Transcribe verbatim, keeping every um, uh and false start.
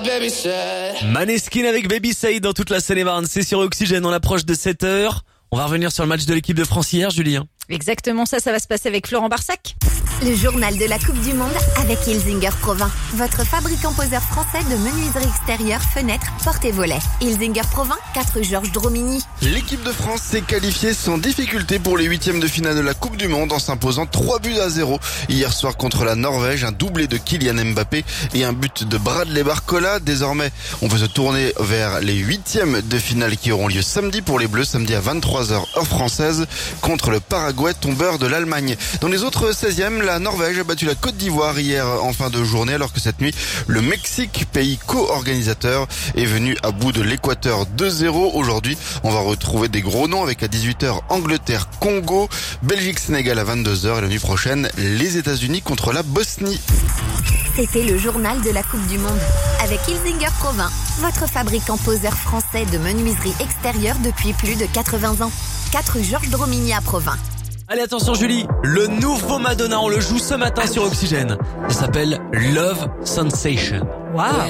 Maneskin avec Baby Say dans toute la Seine-et-Marne, c'est sur Oxygène, on approche de sept heures. On va revenir sur le match de l'équipe de France hier, Julien. Exactement ça, ça va se passer avec Florent Barsac. Le journal de la Coupe du Monde avec Ilzinger Provins, votre fabricant poseur français de menuiserie extérieure, fenêtres, portes et volets. Ilzinger Provins, quatre Georges Dromigny. L'équipe de France s'est qualifiée sans difficulté pour les huitièmes de finale de la Coupe du Monde en s'imposant trois buts à zéro hier soir contre la Norvège, un doublé de Kylian Mbappé et un but de Bradley Barcola. Désormais, on peut se tourner vers les huitièmes de finale qui auront lieu samedi pour les Bleus, samedi à vingt-trois heures heure française contre le Paraguay, tombeur de l'Allemagne. Dans les autres seizièmes, la Norvège a battu la Côte d'Ivoire hier en fin de journée, alors que cette nuit, le Mexique, pays co-organisateur, est venu à bout de l'Équateur deux zéro. Aujourd'hui, on va retrouver des gros noms avec à dix-huit heures Angleterre, Congo, Belgique, Sénégal à vingt-deux heures et la nuit prochaine, les États-Unis contre la Bosnie. C'était le journal de la Coupe du Monde avec Ilzinger Provins, votre fabricant poseur français de menuiserie extérieure depuis plus de quatre-vingts ans. quatre Georges Dromigny à Provins. Allez, attention Julie, le nouveau Madonna, on le joue ce matin sur Oxygène. Ça s'appelle Love Sensation. Waouh.